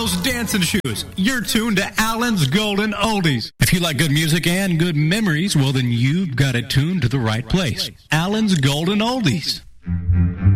those dancing shoes. You're tuned to Alan's Golden Oldies. If you like good music and good memories, well, then you've got it tuned to the right place. Alan's Golden Oldies.